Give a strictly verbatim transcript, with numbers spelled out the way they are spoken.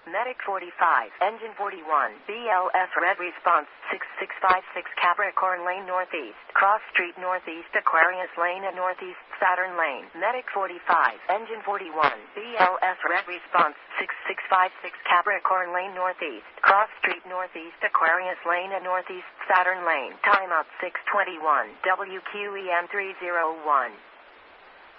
Medic forty-five, Engine forty-one, B L S Red Response six six five six Capricorn Lane Northeast, Cross Street Northeast Aquarius Lane and Northeast Saturn Lane. Medic forty-five, Engine forty-one, B L S Red Response six six five six Capricorn Lane Northeast, Cross Street Northeast Aquarius Lane and Northeast Saturn Lane. Timeout six twenty-one, W Q E M three oh one.